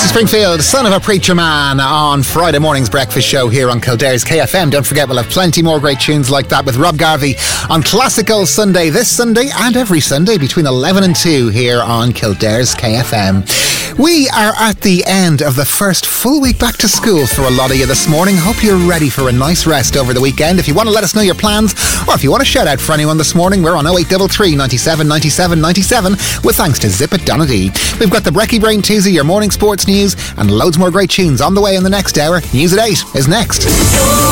Springfield, Son of a Preacher Man, on Friday morning's breakfast show here on Kildare's KFM. Don't forget, we'll have plenty more great tunes like that with Rob Garvey on Classical Sunday, this Sunday and every Sunday between 11 and 2 here on Kildare's KFM. We are at the end of the first full week back to school for a lot of you this morning. Hope you're ready for a nice rest over the weekend. If you want to let us know your plans, or if you want to shout out for anyone this morning, we're on 0833 97 97 97 with thanks to Zip It Donaghy. We've got the Brekkie Brain Tuesday, your morning sports news, and loads more great tunes on the way in the next hour. News at 8 is next.